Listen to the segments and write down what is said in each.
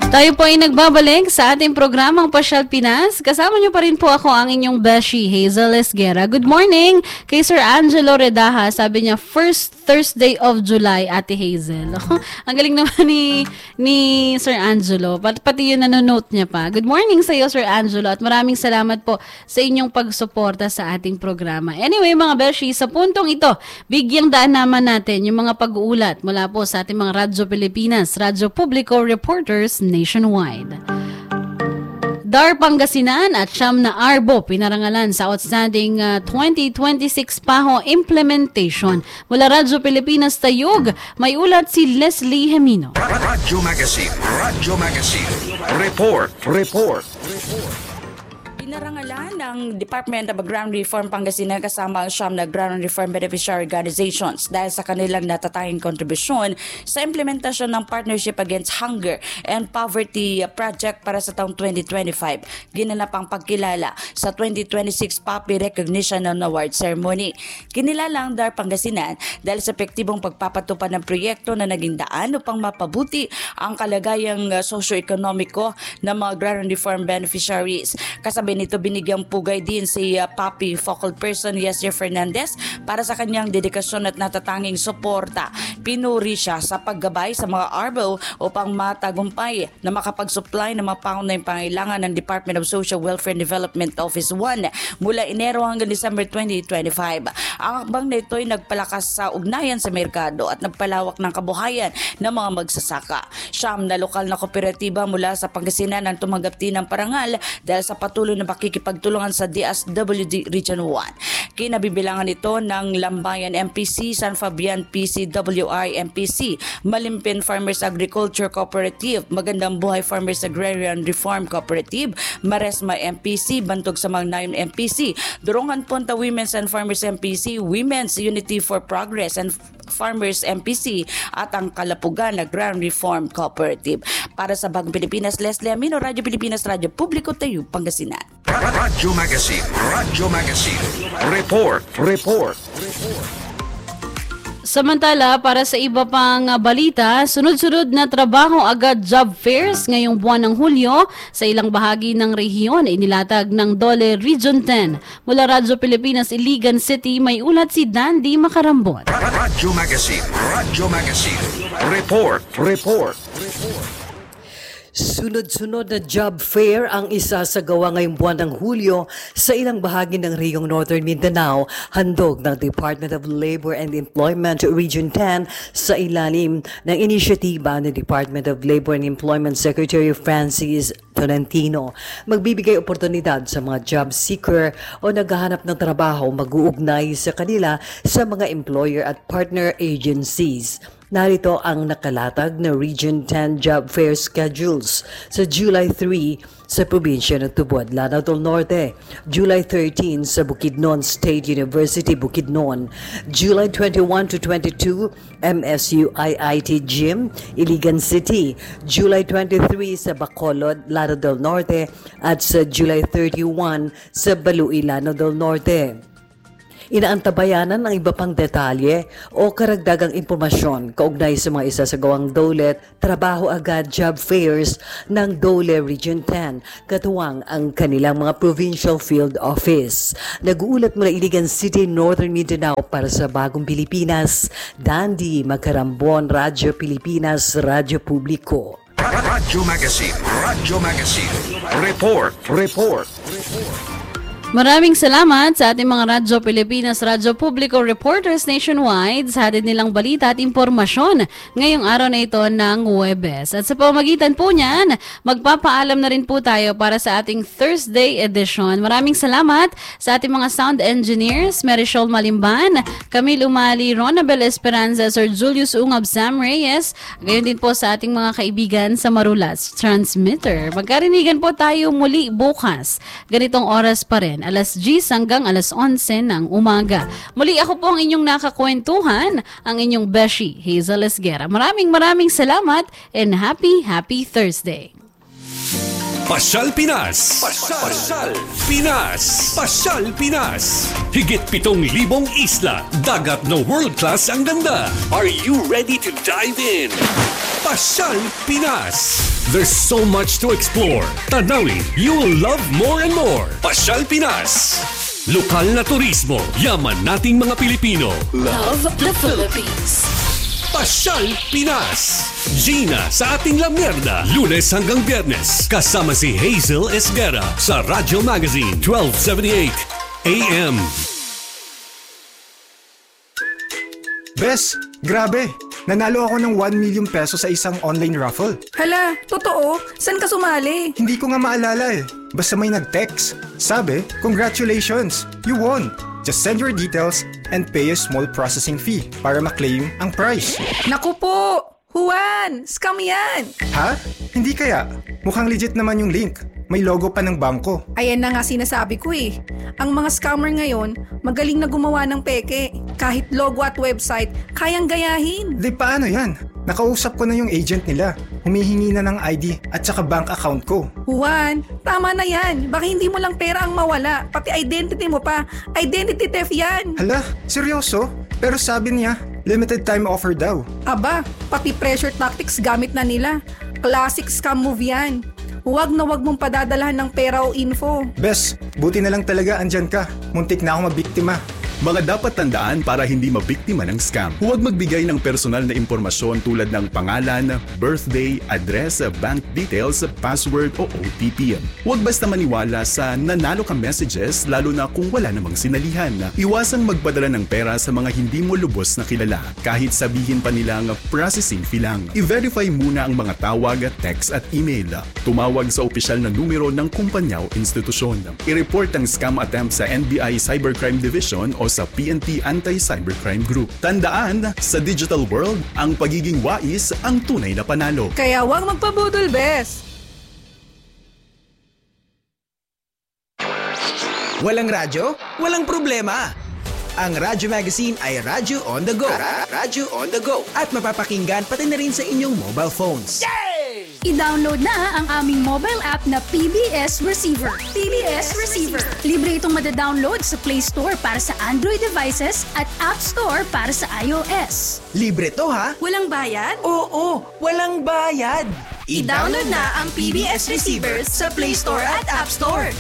Tayo po ay nagbabalik sa ating programang Pasyal Pinas. Kasama niyo pa rin po ako ang inyong Beshi, Hazel Esguera. Good morning kay Sir Angelo Redaha. Sabi niya, first Thursday of July, Ate Hazel. Ang galing naman ni Sir Angelo. Pati yun nanonote niya pa. Good morning sa iyo, Sir Angelo. At maraming salamat po sa inyong pagsuporta sa ating programa. Anyway, mga Beshi, sa puntong ito, bigyang daan naman natin yung mga pag-uulat mula po sa ating mga Radyo Pilipinas, Radyo Publico Reporters nationwide. DAR Pangasinan at siyam na ARBO pinarangalan sa outstanding 2026 PAHO implementation. Mula Radyo Pilipinas Tayug, may ulat si Leslie Hemino. Radyo Magazine. Report. Pinarangalan ng Department of Agrarian Reform Pangasinan kasama ang siyam na Agrarian Reform Beneficiary Organizations dahil sa kanilang natatanging kontribusyon sa implementasyon ng Partnership Against Hunger and Poverty Project para sa taong 2025. Ginanap ang pagkilala sa 2026 PAPI Recognition and Award Ceremony. Kinilala ang DAR Pangasinan dahil sa epektibong pagpapatupad ng proyekto na naging daan upang mapabuti ang kalagayang socio-ekonomiko ng mga Agrarian Reform Beneficiaries. Kasabay nito binigyang pugay din si PAPI Focal Person Yesir Fernandez para sa kanyang dedikasyon at natatanging suporta. Pinuri siya sa paggabay sa mga ARBO upang matagumpay na makapag-supply ng mga pangunahing pangailangan ng Department of Social Welfare and Development Office 1 mula Enero hanggang December 2025. Ang akbang na ito ay nagpalakas sa ugnayan sa merkado at nagpalawak ng kabuhayan ng mga magsasaka. Siyam na lokal na kooperatiba mula sa Pangasinan ang tumanggap din ng parangal dahil sa patuloy na pakikipagtulungan sa DSWD Region 1. Kinabibilangan ito ng Lambayan MPC, San Fabian PCWI MPC, Malimpin Farmers Agriculture Cooperative, Magandang Buhay Farmers Agrarian Reform Cooperative, Maresma MPC, Bantog sa Mangnayon MPC, Durungan Punta Women's and Farmers MPC, Women's Unity for Progress and Farmers MPC at ang Kalapugan Agrarian Reform Cooperative. Para sa Bagong Pilipinas, Leslie Amino, Radyo Pilipinas, Radyo Publiko, Tayug, Pangasinan. Radyo Magazine. Report. Samantala, para sa iba pang balita, sunod-sunod na trabaho agad job fairs ngayong buwan ng Hulyo sa ilang bahagi ng rehiyon inilatag ng DOLE Region 10. Mula Radyo Pilipinas, Iligan City, may ulat si Dandy Makarambot. Radyo Magazine. Report. Sunod-sunod na job fair ang isasagawa ngayong buwan ng Hulyo sa ilang bahagi ng rehiyong Northern Mindanao, handog ng Department of Labor and Employment Region 10 sa ilalim ng inisyatiba ng Department of Labor and Employment Secretary Francis Tolentino. Magbibigay oportunidad sa mga job seeker o naghahanap ng trabaho mag-uugnay sa kanila sa mga employer at partner agencies. Narito ang nakalatag na Region 10 Job Fair schedules sa July 3 sa probinsya ng Tubod, Lanao del Norte, July 13 sa Bukidnon State University, Bukidnon, July 21 to 22 MSU IIT Gym, Iligan City, July 23 sa Bacolod, Lanao del Norte at sa July 31 sa Balui, Lanao del Norte. Inaantabayanan ang iba pang detalye o karagdagang impormasyon kaugnay sa mga isasagawang DOLE Trabaho Agad Job Fairs ng DOLE Region 10, katuwang ang kanilang mga Provincial Field Office. Nag-uulat mula Iligan City, Northern Mindanao para sa Bagong Pilipinas, Dandy Makarambon, Radyo Pilipinas, Radyo Publiko. Radyo Magazine. Report. Maraming salamat sa ating mga Radyo Pilipinas, Radyo Publico Reporters nationwide sa hatid nilang balita at impormasyon ngayong araw na ito ng Huwebes. At sa pamamagitan po niyan, magpapaalam na rin po tayo para sa ating Thursday edition. Maraming salamat sa ating mga sound engineers, Marisol Malimban, Camille Umali, Ronabel Esperanza, Sir Julius Ungab, Sam Reyes, gayon din po sa ating mga kaibigan sa Marulas Transmitter. Magkarinigan po tayo muli bukas, ganitong oras pa rin, alas 10 hanggang alas 11 ng umaga. Muli ako po ang inyong nakakwentuhan, ang inyong Beshi, Hazel Esguera. Maraming salamat and happy Thursday. Pasyal Pinas. Pinas. Higit 7,000 isla, dagat na world class ang ganda. Are you ready to dive in? Pasyal Pinas. There's so much to explore. Tanawin, you will love more and more. Pasyal Pinas. Lokal na turismo, yaman nating mga Pilipino. Love the Philippines. Pasyal Pinas. Gina sa ating La Mierda. Lunes hanggang Biyernes. Kasama si Hazel Esguera sa Radyo Magazine 1278 AM. Bes, grabe! Nanalo ako ng 1 million peso sa isang online raffle. Hala, totoo? Saan ka sumali? Hindi ko nga maalala eh. Basta may nag-text. Sabi, congratulations! You won! Just send your details and pay a small processing fee para ma-claim ang prize. Naku po! Juan! Scam yan! Ha? Hindi kaya? Mukhang legit naman yung link. May logo pa ng bangko. Ayan na nga sinasabi ko eh. Ang mga scammer ngayon, magaling na gumawa ng peke. Kahit logo at website, kayang gayahin. Di paano yan? Nakausap ko na yung agent nila. Humihingi na ng ID at saka bank account ko. Juan, tama na yan. Baka hindi mo lang pera ang mawala. Pati identity mo pa. Identity theft yan. Hala, seryoso? Pero sabi niya, limited time offer daw. Aba, pati pressure tactics gamit na nila. Classic scam move yan. Huwag na huwag mong padadalahan ng pera o info. Bes, buti na lang talaga andyan ka. Muntik na ako mabiktima. Mga dapat tandaan para hindi mabiktima ng scam. Huwag magbigay ng personal na impormasyon tulad ng pangalan, birthday, address, bank details, password o OTP. Huwag basta maniwala sa nanalo ka messages lalo na kung wala namang sinalihan. Iwasang magpadala ng pera sa mga hindi mo lubos na kilala kahit sabihin pa nilang processing fee lang. I-verify muna ang mga tawag, text at email. Tumawag sa opisyal na numero ng kumpanya o institusyon. I-report ang scam attempt sa NBI Cybercrime Division o sa PNP Anti-Cybercrime Group. Tandaan, sa digital world, ang pagiging wais ang tunay na panalo. Kaya huwag magpabudol, Bes. Walang radyo? Walang problema. Ang Radyo Magazine ay Radyo on the go. Radyo on the go. At mapapakinggan pati na rin sa inyong mobile phones. I-download na ang aming mobile app na PBS Receiver. PBS Receiver. Libre itong madadownload sa Play Store para sa Android devices at App Store para sa iOS. Libre to ha? Walang bayad? Oo, walang bayad. I-download na ang PBS Receiver sa Play Store at App Store.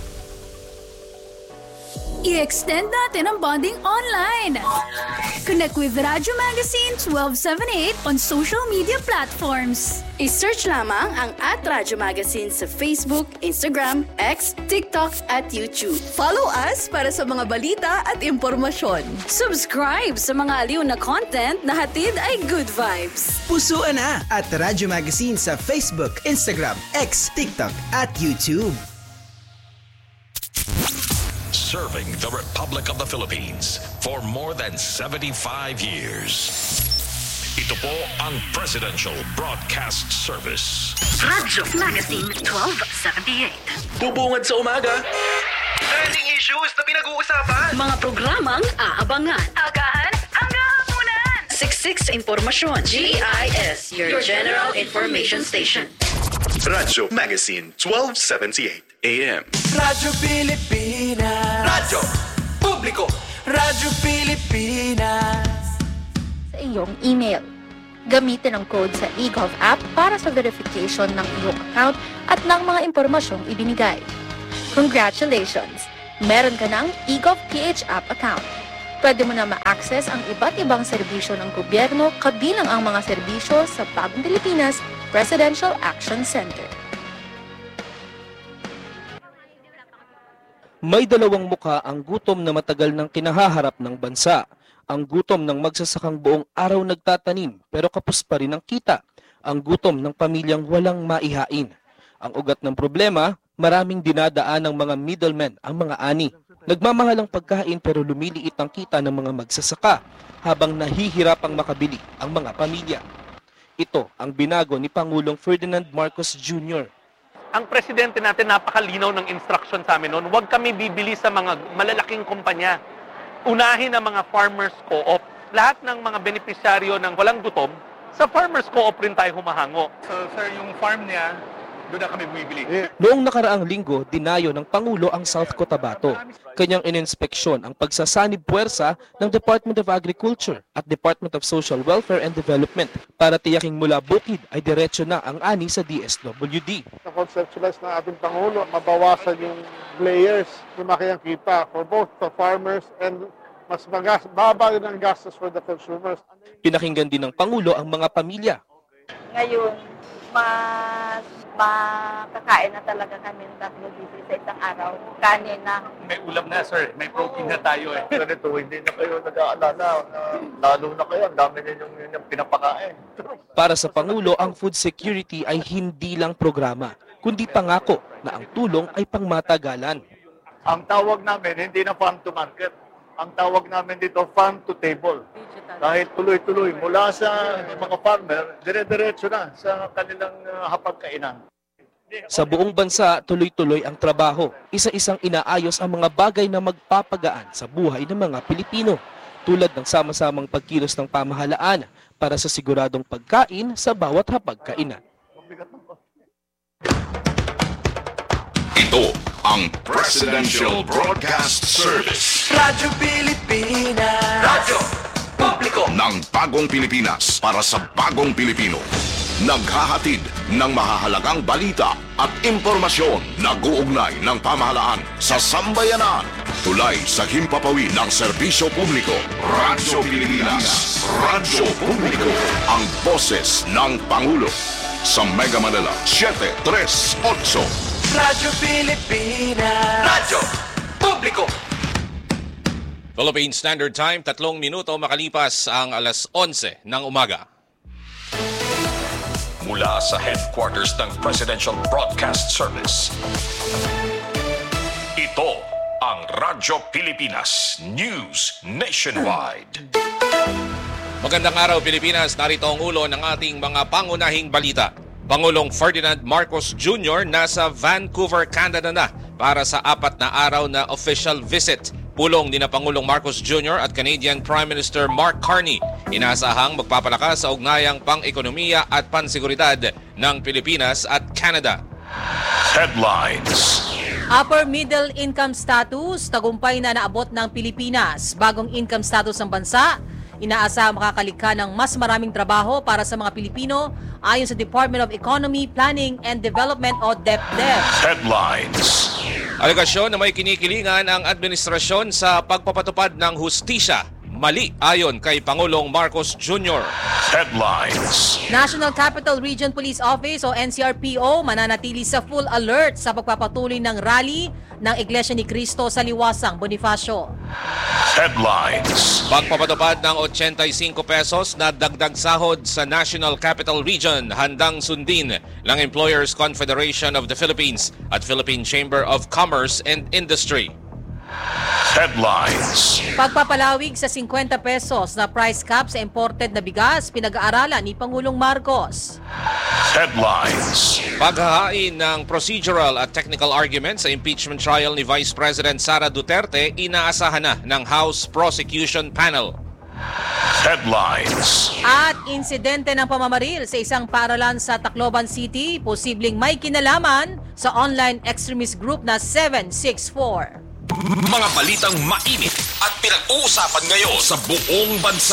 I-extend natin ang bonding online. Connect with Radyo Magazine 1278 on social media platforms. I-search lamang ang @Radyo Magazine sa Facebook, Instagram, X, TikTok at YouTube. Follow us para sa mga balita at impormasyon. Subscribe sa mga aliw na content na hatid ay good vibes. Pusuan na at Radyo Magazine sa Facebook, Instagram, X, TikTok at YouTube. Serving the Republic of the Philippines for more than 75 years. Ito po ang Presidential Broadcast Service. Radyo Magazine 1278. Bubungad sa umaga. Trending issues na pinag-uusapan. Mga programang aabangan. Agahan hanggang hapunan. Siksik sa impormasyon. GIS, your General Information Station. Radyo Magazine 1278 AM. Radyo Pilipinas. Radyo Publiko. Radyo Pilipinas. Sa iyong email. Gamitin ang code sa eGov app para sa verification ng iyong account at ng mga impormasyong ibinigay. Congratulations! Meron ka ng eGov PH app account. Pwede mo na ma-access ang iba't ibang serbisyo ng gobyerno kabilang ang mga serbisyo sa Bagong Pilipinas Presidential Action Center. May dalawang muka ang gutom na matagal nang kinahaharap ng bansa. Ang gutom ng magsasakang buong araw nagtatanim pero kapos pa rin ang kita. Ang gutom ng pamilyang walang maihain. Ang ugat ng problema, maraming dinadaan ng mga middlemen ang mga ani. Nagmamahal ang pagkain pero lumiliit ang kita ng mga magsasaka habang nahihirapang makabili ang mga pamilya. Ito ang binago ni Pangulong Ferdinand Marcos Jr. Ang presidente natin napakalinaw ng instruction sa amin noon, huwag kami bibili sa mga malalaking kumpanya. Unahin ang mga farmers co-op. Lahat ng mga benepisyaryo ng walang gutom, sa farmers co-op rin tayo humahango. So sir, yung farm niya, doon na kami bumibili. Noong nakaraang linggo, dinayo ng Pangulo ang South Cotabato. Kanyang ininspeksyon ang pagsasanib puwersa ng Department of Agriculture at Department of Social Welfare and Development para tiyaking mula bukid ay diretso na ang ani sa DSWD. Na-conceptualize ng ating Pangulo, mabawasan yung layers, lumaki ang kita for both the farmers and mas baba rin ang gastos for the consumers. Pinakinggan din ng Pangulo ang mga pamilya. Ngayon, mas makakain na talaga kami ng 3 beses sa isang araw. Kanin na. May ulam na, sir. May protein na tayo eh. Ganito, hindi na kayo nag-aalala. Lalo na kayo, ang dami ninyong pinapakain. Para sa Pangulo, ang food security ay hindi lang programa, kundi pangako na ang tulong ay pangmatagalan. Ang tawag namin, hindi na farm to market. Ang tawag namin dito, farm to table. Dahil tuloy-tuloy, mula sa mga farmer, dire-diretso na sa kanilang hapagkainan. Sa buong bansa, tuloy-tuloy ang trabaho. Isa-isang inaayos ang mga bagay na magpapagaan sa buhay ng mga Pilipino, tulad ng sama-samang pagkilos ng pamahalaan para sa siguradong pagkain sa bawat hapagkainan. Ito ang Presidential Broadcast Service. Radyo Pilipinas. Radyo Publiko ng Bagong Pilipinas para sa Bagong Pilipino. Naghahatid ng mahahalagang balita at impormasyon na guugnay ng pamahalaan sa sambayanan. Tulay sa himpapawid ng serbisyo publiko. Radyo Pilipinas. Radyo Publiko. Ang boses ng Pangulo. Sa Mega Manila, 738. Radyo Pilipinas. Radyo Publiko. Philippine Standard Time, 3 minuto makalipas ang alas 11 ng umaga. Mula sa headquarters ng Presidential Broadcast Service. Ito ang Radyo Pilipinas News Nationwide. Magandang araw Pilipinas, narito ang ulo ng ating mga pangunahing balita. Pangulong Ferdinand Marcos Jr. nasa Vancouver, Canada na para sa 4 na araw na official visit. Pulong ni na Pangulong Marcos Jr. at Canadian Prime Minister Mark Carney. Inaasahang magpapalakas sa ugnayang pang-ekonomiya at panseguridad ng Pilipinas at Canada. Headlines. Upper middle income status, tagumpay na naabot ng Pilipinas. Bagong income status ng bansa, inaasahang makakalikha ng mas maraming trabaho para sa mga Pilipino ayon sa Department of Economy, Planning and Development o DepEd. Headlines. Alegasyon na may kinikilingan ang administrasyon sa pagpapatupad ng hustisya. Mali ayon kay Pangulong Marcos Jr. Headlines. National Capital Region Police Office o NCRPO mananatili sa full alert sa pagpapatuloy ng rally ng Iglesia ni Cristo sa Liwasang Bonifacio. Headlines. Pagpapatupad ng 85 pesos na dagdag sahod sa National Capital Region handang sundin ng Employers Confederation of the Philippines at Philippine Chamber of Commerce and Industry. Headlines. Pagpapalawig sa 50 pesos na price cap sa imported na bigas, pinag-aaralan ni Pangulong Marcos. Headlines. Paghahain ng procedural at technical arguments sa impeachment trial ni Vice President Sara Duterte, inaasahan na ng House Prosecution Panel. Headlines. At insidente ng pamamaril sa isang paaralan sa Tacloban City, posibleng may kinalaman sa online extremist group na 764. Mga balitang mainit at pinag-uusapan ngayon sa buong bansa.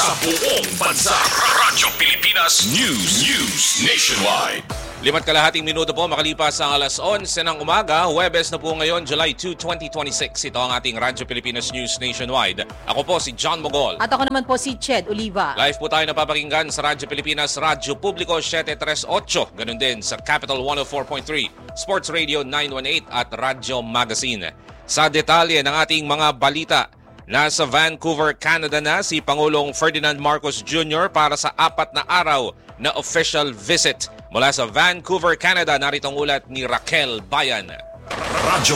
Radyo Pilipinas News Nationwide. 5 minuto po makalipas ang alas 11 ng umaga. Huwebes na po ngayon, July 2, 2026. Ito ang ating Radyo Pilipinas News Nationwide. Ako po si John Mogol. At ako naman po si Ched Oliva. Live po tayo napapakinggan sa Radyo Pilipinas, Radyo Publiko 738. Ganun din sa Capital 104.3, Sports Radio 918 at Radyo Magazine. Sa detalye ng ating mga balita, nasa Vancouver, Canada na si Pangulong Ferdinand Marcos Jr. para sa 4 na araw na official visit. Mula sa Vancouver, Canada, narito ang ulat ni Raquel Bayan. Radyo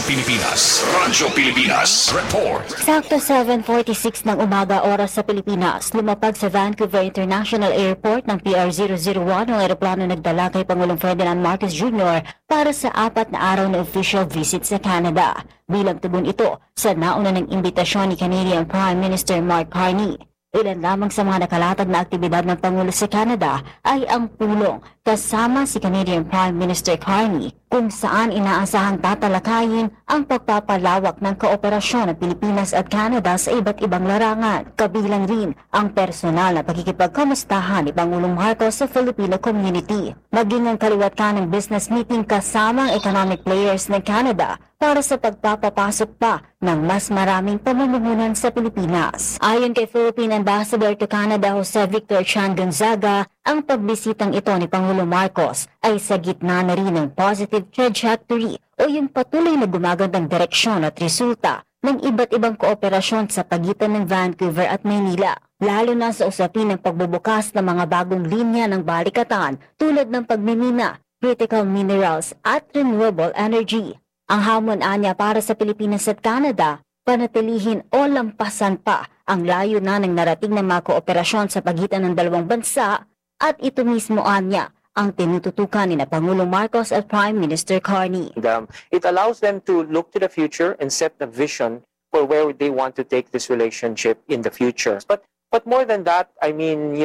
Pilipinas Report. Sakto 7:46 ng umaga oras sa Pilipinas, lumapag sa Vancouver International Airport ng PR001 ang eroplano nagdala kay Pangulong Ferdinand Marcos Jr. para sa 4 na araw na official visit sa Canada. Bilang tugon ito sa nauna ng imbitasyon ni Canadian Prime Minister Mark Carney. Ilan lamang sa mga nakalatag na aktibidad ng Pangulo sa Canada ay ang pulong kasama si Canadian Prime Minister Carney kung saan inaasahang tatalakayin ang pagpapalawak ng kooperasyon ng Pilipinas at Canada sa iba't ibang larangan. Kabilang rin ang personal na pakikipagkamustahan ni Pangulong Marcos sa Filipino community. Maging ang kaliwat kanang business meeting kasama ang economic players ng Canada para sa pagpapapasok pa ng mas maraming pamumuhunan sa Pilipinas. Ayon kay Philippine Ambassador to Canada Jose Victor Chan Gonzaga, ang pagbisitang ito ni Pangulong Marcos ay sa gitna na rin ng positive trajectory o yung patuloy na gumagandang direksyon at resulta ng iba't ibang kooperasyon sa pagitan ng Vancouver at Maynila, lalo na sa usapin ng pagbubukas ng mga bagong linya ng balikatan tulad ng pagmimina, critical minerals at renewable energy. Ang hamon anya para sa Pilipinas at Canada, panatilihin o lampasan pa ang layo na ng narating ng mga kooperasyon sa pagitan ng dalawang bansa at ito mismo anya ang tinututukan ni na Pangulong Marcos at Prime Minister Carney. It allows them to look to the future and set the vision for where they want to take this relationship in the future. But more than that, I mean,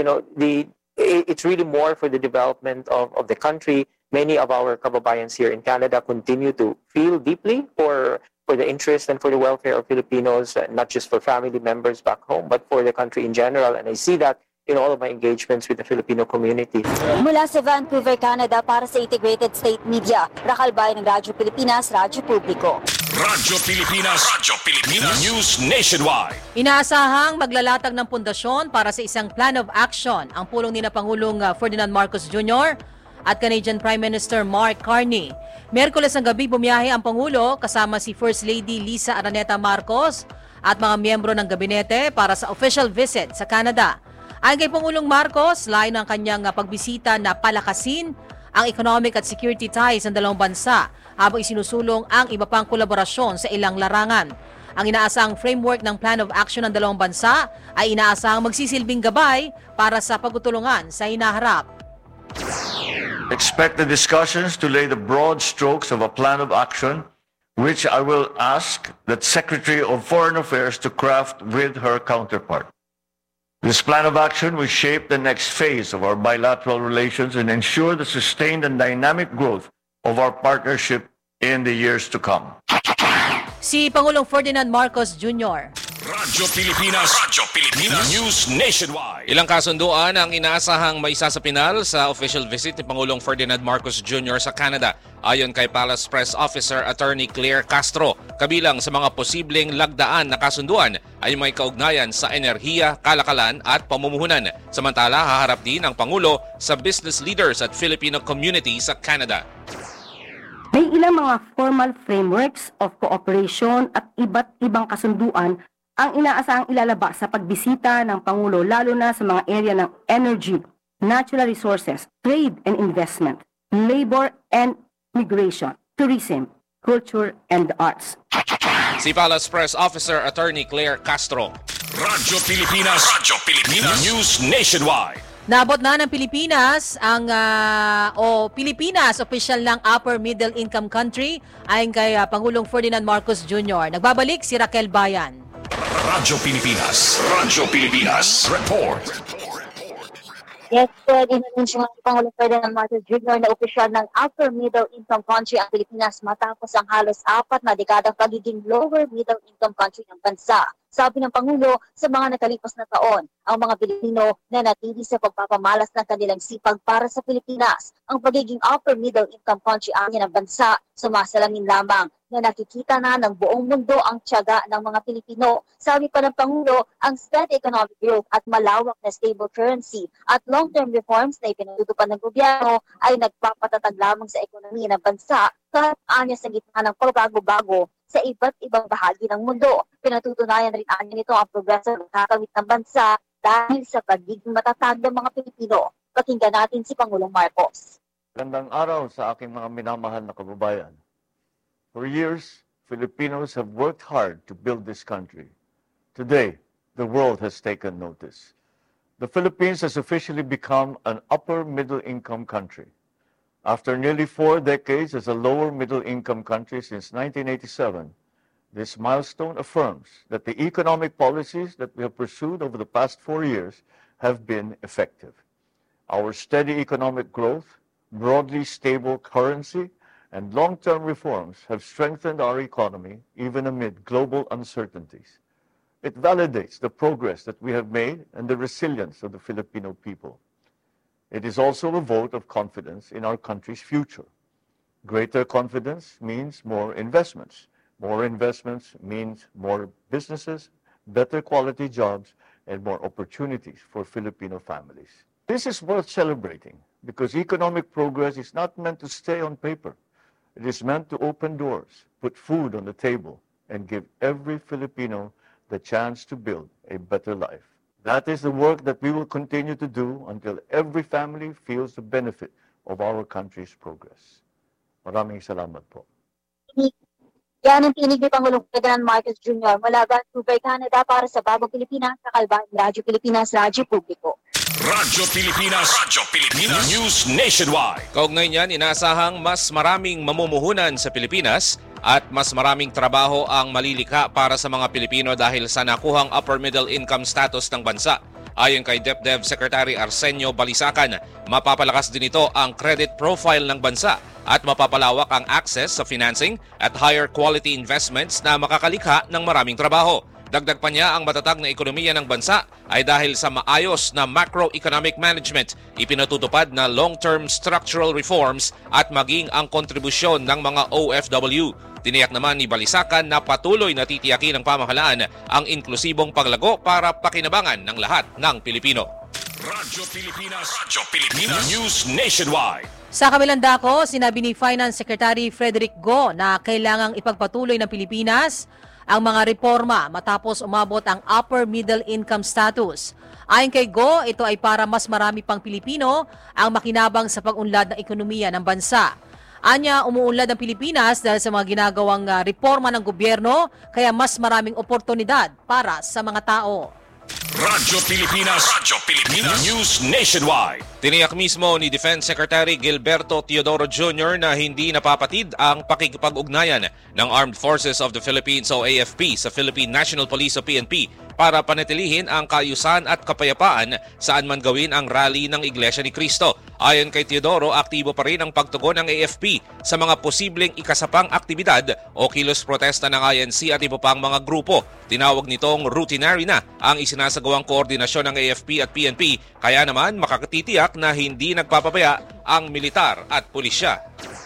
it's really more for the development of the country. Many of our kababayans here in Canada continue to feel deeply for the interest and for the welfare of Filipinos, not just for family members back home, but for the country in general. And I see that in all of my engagements with the Filipino community. Mula sa Vancouver, Canada, para sa Integrated State Media, Rakal Bayan ng Radyo Pilipinas, Radyo Publiko. Radyo Pilipinas News Nationwide. Inaasahang maglalatag ng pundasyon para sa isang plan of action ang pulong ni na Pangulong Ferdinand Marcos Jr. at Canadian Prime Minister Mark Carney. Miyerkules ng gabi bumiyahe ang Pangulo kasama si First Lady Lisa Araneta Marcos at mga miyembro ng gabinete para sa official visit sa Canada. Ayon kay Pangulong Marcos, layo ng kanyang pagbisita na palakasin ang economic at security ties ng dalawang bansa habang isinusulong ang iba pang kolaborasyon sa ilang larangan. Ang inaasahang framework ng plan of action ng dalawang bansa ay inaasahang magsisilbing gabay para sa pagtutulungan sa hinaharap. Expect the discussions to lay the broad strokes of a plan of action, which I will ask the Secretary of Foreign Affairs to craft with her counterpart. This plan of action will shape the next phase of our bilateral relations and ensure the sustained and dynamic growth of our partnership in the years to come. Si Pangulong Ferdinand Marcos Jr. Radyo Pilipinas News Nationwide. Ilang kasunduan ang inaasahang maisa sa pinal sa official visit ni Pangulong Ferdinand Marcos Jr. sa Canada. Ayon kay Palace Press Officer Attorney Claire Castro, kabilang sa mga posibleng lagdaan na kasunduan ay may kaugnayan sa enerhiya, kalakalan at pamumuhunan. Samantala, haharap din ang Pangulo sa business leaders at Filipino community sa Canada. May ilang mga formal frameworks of cooperation at iba't ibang kasunduan ang inaasahang ilalabas sa pagbisita ng Pangulo lalo na sa mga area ng energy, natural resources, trade and investment, labor and migration, tourism, culture and the arts. Si Palace Press Officer Attorney Claire Castro. Radyo Pilipinas News Nationwide. Naabot na ng Pilipinas ang Pilipinas official ng upper middle income country ayon kay Pangulong Ferdinand Marcos Jr. Nagbabalik si Raquel Bayan. Radyo Pilipinas Report. Yes, pwede na rin siya ng Pangulong Ferdinand Marcos Jr. na opisyal ng upper middle income country ang Pilipinas matapos ang halos 4 na dekadang pagiging lower middle income country ng bansa. Sabi ng Pangulo, sa mga nakalipas na taon, ang mga Pilipino na natili sa pagpapamalas ng kanilang sipag para sa Pilipinas. Ang pagiging upper middle income country anya ng bansa, sumasalamin lamang na nakikita na ng buong mundo ang tiyaga ng mga Pilipino. Sabi pa ng Pangulo, ang steady economic growth at malawak na stable currency at long-term reforms na ipinatutupad ng gobyerno ay nagpapatatag lamang sa ekonomiya ng bansa kahit anya sa gitna ng pagbago-bago sa iba't ibang bahagi ng mundo. Pinatutunayan rin anya nito ang progreso ng kakawit ng bansa dahil sa pagiging matatag ng mga Pilipino. Pakinggan natin si Pangulong Marcos. Magandang araw sa aking mga minamahal na kababayan. For years, Filipinos have worked hard to build this country. Today, the world has taken notice. The Philippines has officially become an upper middle income country. After nearly 4 decades as a lower middle income country since 1987, This milestone affirms that the economic policies that we have pursued over the past 4 years have been effective. Our steady economic growth, broadly stable currency, and long-term reforms have strengthened our economy even amid global uncertainties. It validates the progress that we have made and the resilience of the Filipino people. It is also a vote of confidence in our country's future. Greater confidence means more investments. More investments means more businesses, better quality jobs, and more opportunities for Filipino families. This is worth celebrating because economic progress is not meant to stay on paper. It is meant to open doors, put food on the table, and give every Filipino the chance to build a better life. That is the work that we will continue to do until every family feels the benefit of our country's progress. Maraming salamat po. Yan ang tinig ni Pangulong Ferdinand Marcos Jr. mula Vancouver, Canada para sa Bagong Pilipinas sa Kalban, Radyo Pilipinas, Radyo Publiko. Radyo Pilipinas News Nationwide. Kaugnay niyan, inaasahang mas maraming mamumuhunan sa Pilipinas at mas maraming trabaho ang malilikha para sa mga Pilipino dahil sa nakuhang upper middle income status ng bansa. Ayon kay DepDev Secretary Arsenio Balisacan, mapapalakas din ito ang credit profile ng bansa at mapapalawak ang access sa financing at higher quality investments na makakalikha ng maraming trabaho. Dagdag pa niya, ang matatag na ekonomiya ng bansa ay dahil sa maayos na macroeconomic management, ipinatutupad na long-term structural reforms at maging ang kontribusyon ng mga OFW. Tiniyak naman ni Balisacan na patuloy na titiyakin ng pamahalaan ang inklusibong paglago para pakinabangan ng lahat ng Pilipino. Radyo Pilipinas News Nationwide. Sa kabilang dako, sinabi ni Finance Secretary Frederick Go na kailangang ipagpatuloy ng Pilipinas ang mga reforma matapos umabot ang upper middle income status. Ayon kay Go, ito ay para mas marami pang Pilipino ang makinabang sa pag-unlad ng ekonomiya ng bansa. Anya, umuunlad ang Pilipinas dahil sa mga ginagawang reforma ng gobyerno, kaya mas maraming oportunidad para sa mga tao. Radyo Pilipinas News Nationwide. Tiniyak mismo ni Defense Secretary Gilberto Teodoro Jr. na hindi napapatid ang pakikipag-ugnayan ng Armed Forces of the Philippines o AFP sa Philippine National Police o PNP para panatilihin ang kaayusan at kapayapaan saan man gawin ang rally ng Iglesia ni Cristo. Ayon kay Teodoro, aktibo pa rin ang pagtugon ng AFP sa mga posibleng ikasapang aktibidad o kilos protesta ng INC at iba pang mga grupo. Tinawag nitong routinary na ang isinasagawang koordinasyon ng AFP at PNP, kaya naman makakatitiyak na hindi nagpapabaya ang militar at pulisya.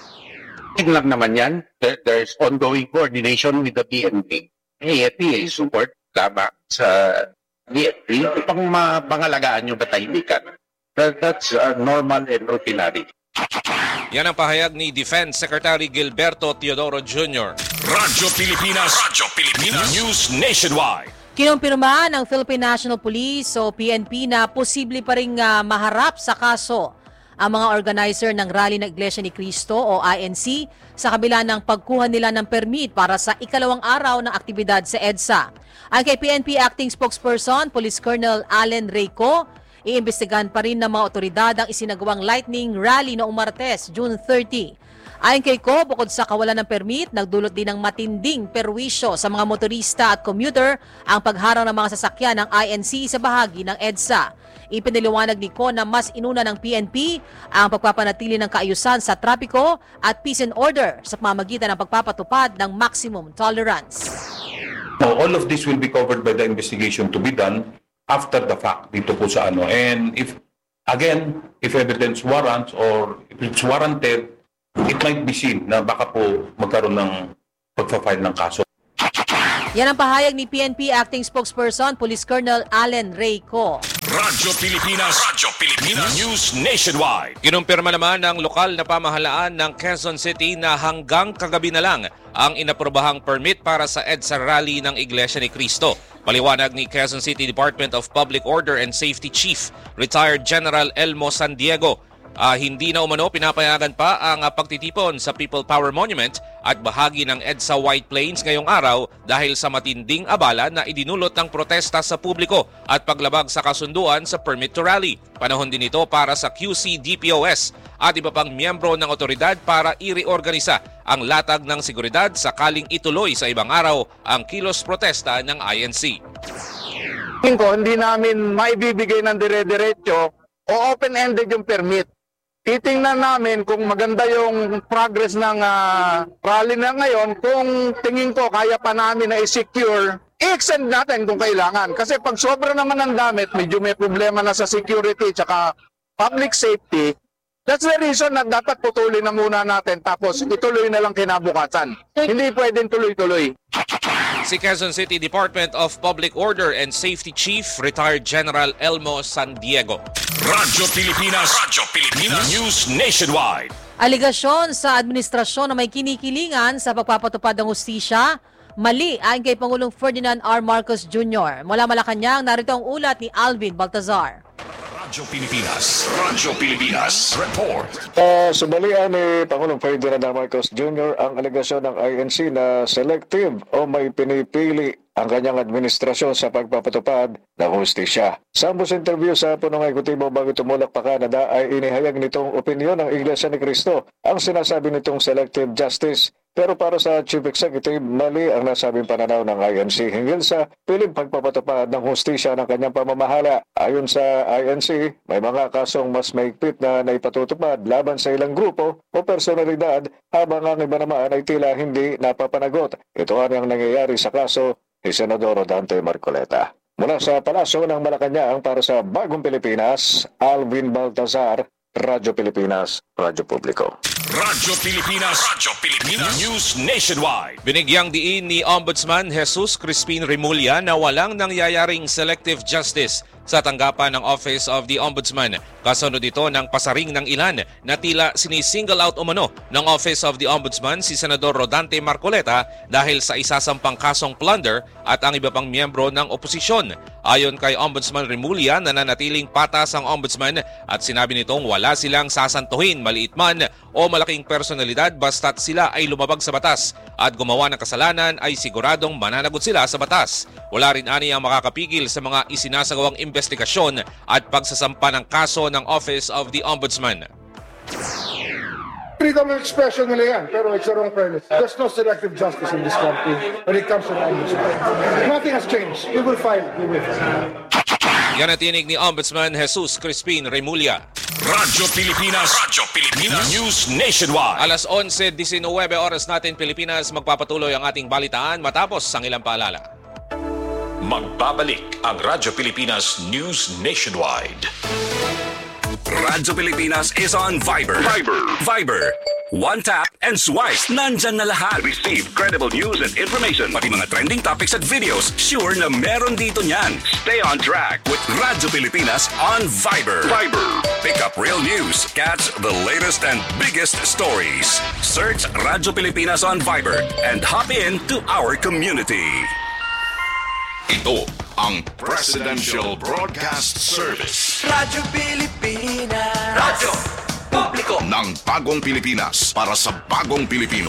Lang naman yan, there's ongoing coordination with the PNP. AFP support tama sa PNP upang mapangalagaan yung batahimikan. That's normal and ordinary. Yan ang pahayag ni Defense Secretary Gilberto Teodoro Jr. Radyo Pilipinas News Nationwide. Kinumpirma ng Philippine National Police o PNP na posible pa ring maharap sa kaso ang mga organizer ng Rally ng Iglesia ni Cristo o INC sa kabila ng pagkuha nila ng permit para sa ikalawang araw ng aktibidad sa EDSA. Ang kay PNP Acting Spokesperson, Police Colonel Allen Reyco, iimbestigahan pa rin ng mga otoridad ang isinagawang lightning rally noong Martes, June 30. Ayon kay Ko, bukod sa kawalan ng permit, nagdulot din ng matinding perwisyo sa mga motorista at commuter ang pagharang ng mga sasakyan ng INC sa bahagi ng EDSA. Ipiniliwanag ni Ko na mas inuna ng PNP ang pagpapanatili ng kaayusan sa trapiko at peace and order sa pamamagitan ng pagpapatupad ng maximum tolerance. So all of this will be covered by the investigation to be done after the fact dito po sa ano. And if evidence warrants or if it's warranted, it might be seen na baka po magkaroon ng pagpa-file ng kaso. Yan ang pahayag ni PNP Acting Spokesperson, Police Colonel Allen Reyco. Radyo Pilipinas News Nationwide. Kinumpirma naman ng lokal na pamahalaan ng Quezon City na hanggang kagabi na lang ang inaprobahang permit para sa EDSA rally ng Iglesia ni Cristo. Paliwanag ni Quezon City Department of Public Order and Safety Chief, Retired General Elmo San Diego, hindi na umano pinapayagan pa ang pagtitipon sa People Power Monument at bahagi ng EDSA White Plains ngayong araw dahil sa matinding abala na idinulot ng protesta sa publiko at paglabag sa kasunduan sa permit to rally. Panahon din ito para sa QC DPOS at iba pang miyembro ng otoridad para i-reorganisa ang latag ng seguridad sakaling ituloy sa ibang araw ang kilos protesta ng INC. Hindi namin maibibigay ng dire-diretso o open-ended yung permit. Titingnan namin kung maganda yung progress ng rally na ngayon. Kung tingin ko kaya pa namin na i-secure, i-extend natin kung kailangan. Kasi pag sobra naman ng damit, medyo may problema na sa security tsaka public safety. That's the reason na dapat putulin na muna natin tapos ituloy na lang kinabukasan. Hindi pwedeng tuloy-tuloy. Si Quezon City Department of Public Order and Safety Chief, retired General Elmo San Diego. Radyo Pilipinas News Nationwide. Aligasyon sa administrasyon na may kinikilingan sa pagpapatupad ng hustisya, mali ayon kay Pangulong Ferdinand R. Marcos Jr. Mula Malacanang, narito ang ulat ni Alvin Baltazar. Radyo Pilipinas Report. Sa balian ni Pangulong Ferdinand R. Marcos Jr. ang alegasyon ng INC na selective o may pinipili ang kanyang administrasyon sa pagpapatupad ng hustisya. Sa ambos interview sa punong ekutibo bago tumulak pa Canada ay inihayag nitong opinyon ng Iglesia ni Cristo ang sinasabi nitong selective justice. Pero para sa Chief Executive, mali ang nasabing pananaw ng INC hinggil sa piling pagpapatupad ng hustisya ng kanyang pamamahala. Ayon sa INC, may mga kasong mas mahigpit na naipatutupad laban sa ilang grupo o personalidad habang ang iba naman ay tila hindi napapanagot. Ito ang nangyayari sa kaso ni Senador Rodante Marcoleta. Mula sa Palasyo ng Malacanang para sa Bagong Pilipinas, Alvin Baltazar, Radyo Pilipinas, Radyo Publiko. Radyo Pilipinas News Nationwide. Binigyang diin ni Ombudsman Jesus Crispin Remulla na walang nangyayaring selective justice sa tanggapan ng Office of the Ombudsman. Kasunod ito ng pasaring ng ilan na tila sinisingle out umano ng Office of the Ombudsman si Senador Rodante Marcoleta dahil sa isasampang kasong plunder at ang iba pang miyembro ng oposisyon. Ayon kay Ombudsman Remulla, nananatiling patas ang Ombudsman at sinabi nitong wala silang sasantuhin, maliit man o malaking personalidad basta't sila ay lumabag sa batas at gumawa ng kasalanan ay siguradong mananagot sila sa batas. Wala rin ani ang makakapigil sa mga isinasagawang investigasyon at pagsasampa ng kaso ng Office of the Ombudsman. Freedom of expression nila yan, pero it's the wrong premise. There's no selective justice in this country when it comes to the ombudsman. Nothing has changed. We will file. Yan ang tinig ni Ombudsman Jesus Crispin Remulla. Radyo Pilipinas News Nationwide. Alas 11:19 oras natin Pilipinas, magpapatuloy ang ating balitaan matapos ang ilang paalala. Magbabalik ang Radyo Pilipinas News Nationwide. Radyo Pilipinas is on Viber. One tap and swipe. Nandyan na lahat. Receive credible news and information. Pati mga trending topics at videos. Sure na meron dito niyan. Stay on track with Radyo Pilipinas on Viber. Pick up real news. Catch the latest and biggest stories. Search Radyo Pilipinas on Viber and hop in to our community. Ito ang Presidential Broadcast Service. Radyo Pilipinas. Radyo Publiko ng Bagong Pilipinas para sa Bagong Pilipino.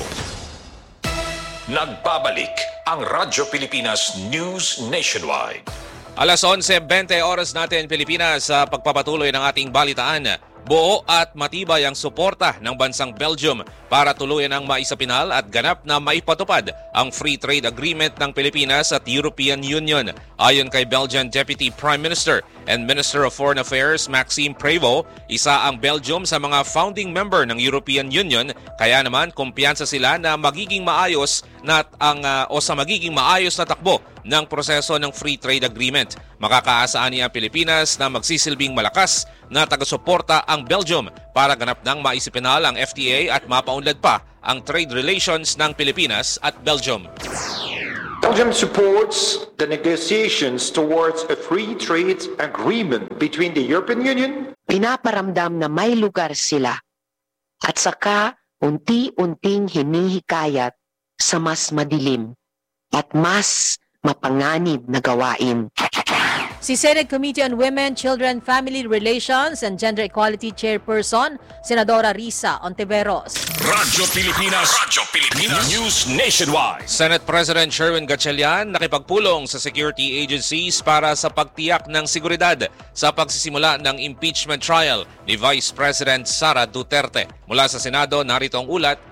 Nagbabalik ang Radyo Pilipinas News Nationwide. Alas 11:20 oras natin Pilipinas sa pagpapatuloy ng ating balitaan. Buo at matibay ang suporta ng bansang Belgium para tuluyan ang maisapinal at ganap na maipatupad ang Free Trade Agreement ng Pilipinas at European Union. Ayon kay Belgian Deputy Prime Minister and Minister of Foreign Affairs Maxime Prévost, isa ang Belgium sa mga founding member ng European Union, kaya naman kumpiyansa sila na magiging maayos na magiging maayos na takbo ng proseso ng Free Trade Agreement. Makakaasaan niya ang Pilipinas na magsisilbing malakas na taga-suporta ang Belgium para ganap ng maisipinal ang FTA at mapaunlad pa ang trade relations ng Pilipinas at Belgium. Belgium supports the negotiations towards a free trade agreement between the European Union. Pinaparamdam na may lugar sila at saka unti-unting hinihikayat sa mas madilim at mas mapanganib na gawain. Si Senate Committee on Women, Children, Family Relations and Gender Equality Chairperson, Senadora Risa Ontiveros. Radyo Pilipinas News Nationwide. Senate President Sherwin Gatchalian nakipagpulong sa security agencies para sa pagtiyak ng seguridad sa pagsisimula ng impeachment trial ni Vice President Sara Duterte. Mula sa Senado, narito ang ulat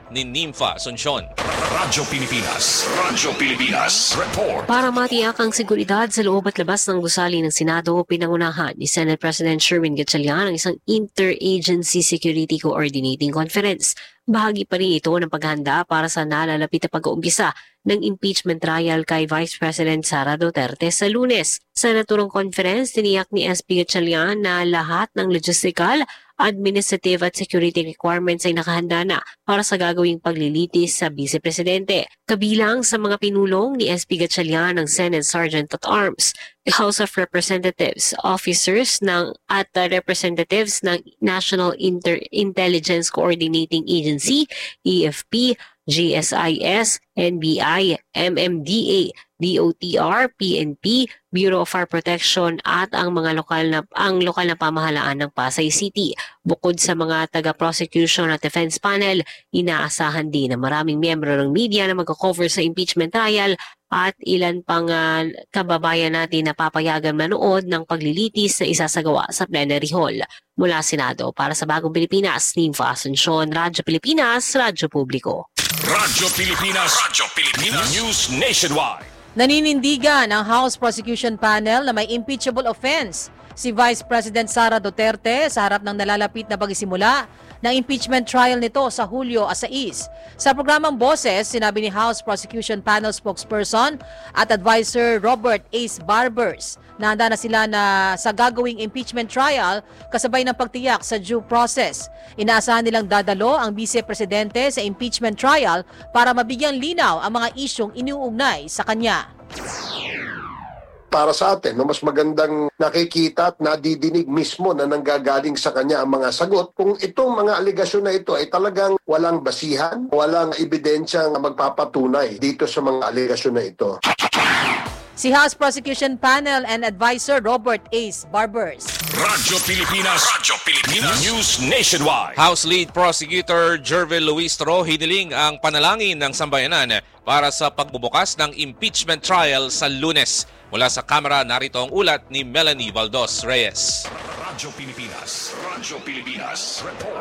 ni Nympha Asuncion. Radyo Pilipinas Report. Para matiyak ang seguridad sa loob at labas ng gusali ng Senado, pinangunahan ni Senate President Sherwin Gatchalian ang isang Interagency Security Coordinating Conference. Bahagi pa rin ito ng paghahanda para sa nalalapit na pag-uumpisa ng impeachment trial kay Vice President Sara Duterte sa Lunes. Sa naturang conference, tiniyak ni SP Gatchalian na lahat ng logistical, administrative at security requirements ay nakahanda na para sa gagawing paglilitis sa Vice Presidente. Kabilang sa mga pinulong ni SP Gatchalian ng Senate Sergeant at Arms, the House of Representatives, officers at representatives ng National Intelligence Coordinating Agency, EFP, GSIS, NBI, MMDA, DOTR, PNP, Bureau of Fire Protection at ang lokal na pamahalaan ng Pasay City. Bukod sa mga taga-prosecution at defense panel, inaasahan din na maraming miyembro ng media na magko-cover sa impeachment trial at ilan pang kababayan natin na papayagan manood ng paglilitis na isasagawa sa plenary hall. Mula Senado, para sa Bagong Pilipinas, Nympha Asuncion, Radyo Pilipinas, Radyo Publiko. Radyo Pilipinas News Nationwide. Naninindigan ang House Prosecution Panel na may impeachable offense si Vice President Sara Duterte sa harap ng nalalapit na pagsisimula ng impeachment trial nito sa Hulyo 6. Sa programang Boses, sinabi ni House Prosecution Panel spokesperson at advisor Robert Ace Barbers na handa na sila sa gagawing impeachment trial kasabay ng pagtiyak sa due process. Inaasahan nilang dadalo ang Vice Presidente sa impeachment trial para mabigyang linaw ang mga isyong iniuugnay sa kanya. Para sa atin, mas magandang nakikita at nadidinig mismo na nanggagaling sa kanya ang mga sagot kung itong mga aligasyon na ito ay talagang walang basihan, walang ebidensyang magpapatunay dito sa mga aligasyon na ito. Si House Prosecution Panel and Advisor Robert Ace Barbers. Radyo Pilipinas News Nationwide. House Lead Prosecutor Jervil Luistro hiniling ang panalangin ng sambayanan para sa pagbubukas ng impeachment trial sa Lunes. Mula sa kamera, narito ang ulat ni Melanie Valdos Reyes. Radyo Pilipinas Report.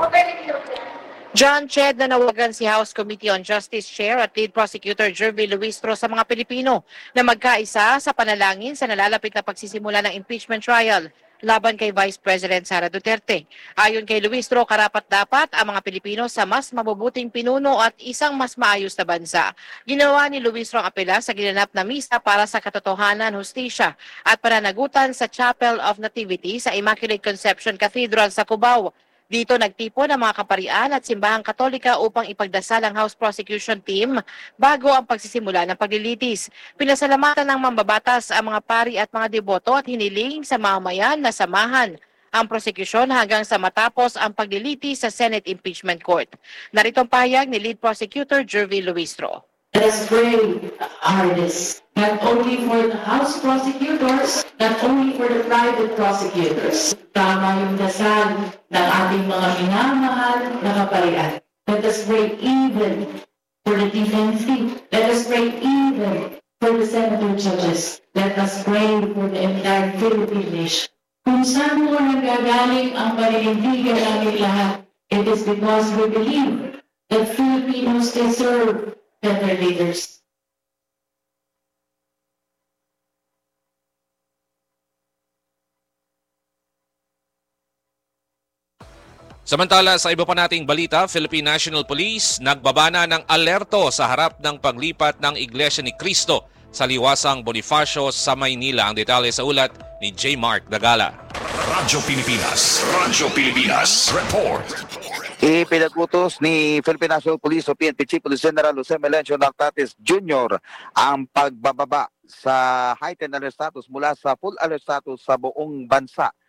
John Ched na nawagan si House Committee on Justice Chair at Lead Prosecutor Jervil Luistro sa mga Pilipino na magkaisa sa panalangin sa nalalapit na pagsisimula ng impeachment trial laban kay Vice President Sara Duterte. Ayon kay Luistro, karapat-dapat ang mga Pilipino sa mas mabubuting pinuno at isang mas maayos na bansa. Ginawa ni Luistro ang apela sa ginanap na misa para sa katotohanan, hustisya at pananagutan sa Chapel of Nativity sa Immaculate Conception Cathedral sa Cubao. Dito nagtipon ang mga kaparian at simbahang Katolika upang ipagdasal ang House Prosecution Team bago ang pagsisimula ng paglilitis. Pinasalamatan ng mambabatas ang mga pari at mga deboto at hiniling sa mamamayan na samahan ang prosekusyon hanggang sa matapos ang paglilitis sa Senate Impeachment Court. Narito ang pahayag ni Lead Prosecutor Jervil Luistro. Let us pray hardest, not only for the House prosecutors, not only for the private prosecutors. Tama yung dasal ng ating mga minamahal na kaparian. Let us pray even for the defense team. Let us pray even for the senator judges. Let us pray for the entire Philippine nation. Kung saan mo nanggagaling ang paninindigan namin lahat, it is because we believe that Filipinos deserve better leaders. Samantala, sa iba pa nating balita, Philippine National Police nagbabana ng alerto sa harap ng paglipat ng Iglesia ni Cristo sa Liwasang Bonifacio sa Maynila. Ang detalye sa ulat ni J. Mark Dagala. Radyo Pilipinas Report. Ipinagutos ni Philippine National Police o PNP Chief Police General Jose Melencio Nactatis Jr. ang pagbababa sa heightened alert status mula sa full alert status sa buong bansa